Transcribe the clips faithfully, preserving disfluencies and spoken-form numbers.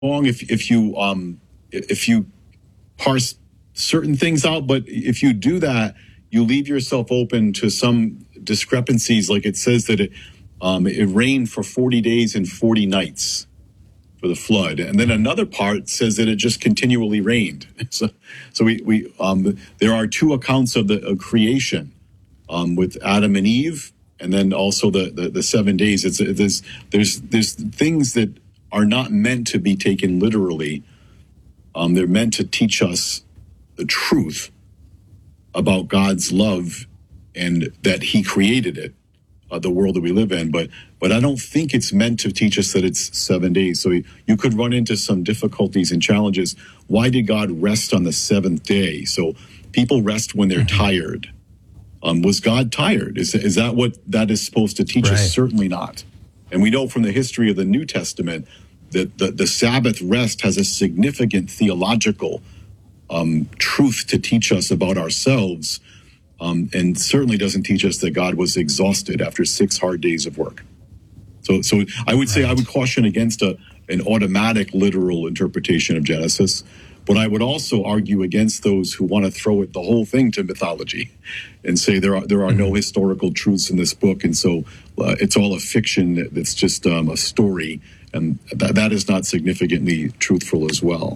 wrong if if you um if you parse certain things out, but if you do that, you leave yourself open to some discrepancies. Like it says that it um, it rained for forty days and forty nights for the flood, and then another part says that it just continually rained. So, so we we um, there are two accounts of the of creation um, with Adam and Eve, and then also the the, the seven days. It's there's there's there's things that are not meant to be taken literally. Um, they're meant to teach us the truth about God's love and that He created it, uh, the world that we live in. But but I don't think it's meant to teach us that it's seven days. So you could run into some difficulties and challenges. Why did God rest on the seventh day? So people rest when they're mm-hmm. tired. Um, was God tired? Is is that what that is supposed to teach right. us? Certainly not. And we know from the history of the New Testament that the, the Sabbath rest has a significant theological um, truth to teach us about ourselves, um, and certainly doesn't teach us that God was exhausted after six hard days of work. So, so I would say right. I would caution against a an automatic literal interpretation of Genesis, but I would also argue against those who want to throw it the whole thing to mythology and say there are there are mm-hmm. no historical truths in this book, and so uh, it's all a fiction that's just um, a story, and th- that is not significantly truthful as well.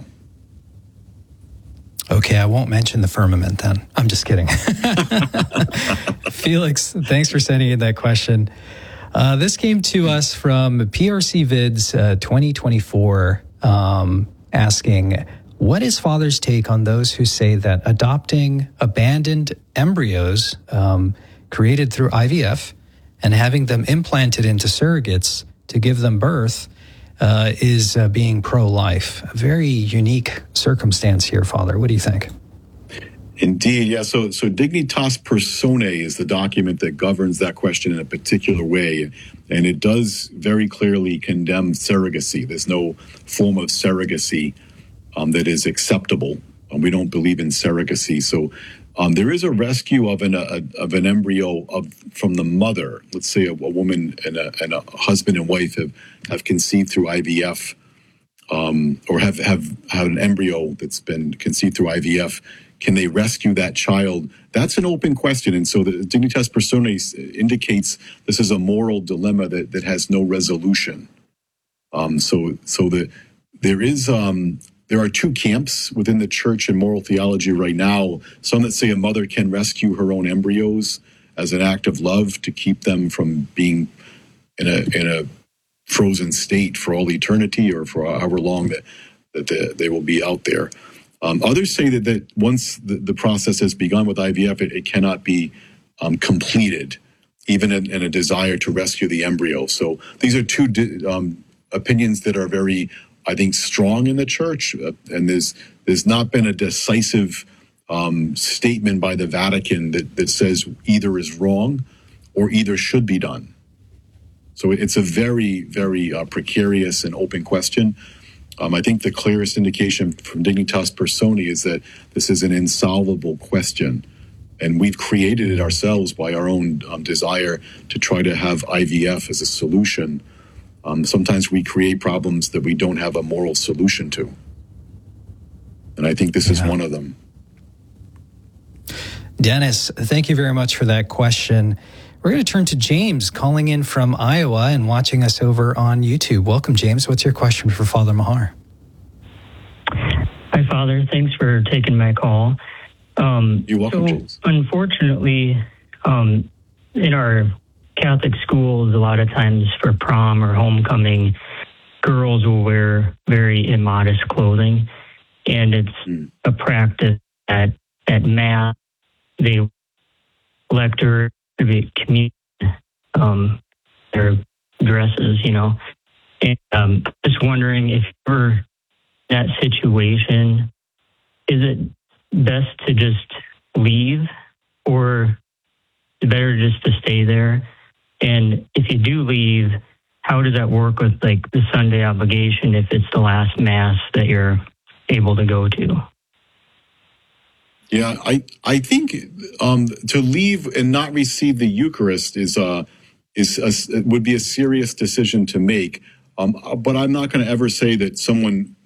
Okay, I won't mention the firmament then. I'm just kidding. Felix, thanks for sending in that question. Uh, this came to us from P R C Vids uh, twenty twenty-four, um, asking, what is Father's take on those who say that adopting abandoned embryos um, created through I V F and having them implanted into surrogates to give them birth uh, is uh, being pro-life? A very unique circumstance here, Father. What do you think? Indeed, yeah. So, so Dignitas Personae is the document that governs that question in a particular way, and it does very clearly condemn surrogacy. There's no form of surrogacy um, that is acceptable. Um, we don't believe in surrogacy. So, um, there is a rescue of an a, of an embryo of from the mother. Let's say a, a woman and a, and a husband and wife have, have conceived through I V F, um, or have have had an embryo that's been conceived through I V F. Can they rescue that child? That's an open question. And so the Dignitas Personae indicates this is a moral dilemma that, that has no resolution. Um, so so the, there is um, there are two camps within the church in moral theology right now. Some that say a mother can rescue her own embryos as an act of love to keep them from being in a in a frozen state for all eternity or for however long that, that they, they will be out there. Um, others say that, that once the, the process has begun with I V F, it, it cannot be um, completed, even in, in a desire to rescue the embryo. So these are two di- um, opinions that are very, I think, strong in the church. Uh, and there's there's not been a decisive um, statement by the Vatican that, that says either is wrong or either should be done. So it's a very, very uh, precarious and open question. Um, I think the clearest indication from Dignitas Personae is that this is an insolvable question, and we've created it ourselves by our own um, desire to try to have I V F as a solution. Um, sometimes we create problems that we don't have a moral solution to, and I think this yeah. is one of them. Dennis, thank you very much for that question. We're going to turn to James, calling in from Iowa and watching us over on YouTube. Welcome, James. What's your question for Father Mahar? Hi, Father. Thanks for taking my call. Um, You're welcome, so, James. Unfortunately, um, in our Catholic schools, a lot of times for prom or homecoming, girls will wear very immodest clothing, and it's mm. a practice at, at Mass. They lecture to communion, um, their dresses, you know. And um, just wondering if for that situation, is it best to just leave or better just to stay there? And if you do leave, how does that work with like the Sunday obligation if it's the last Mass that you're able to go to? Yeah, I I think um, to leave and not receive the Eucharist is uh is a, would be a serious decision to make. Um, but I'm not going to ever say that someone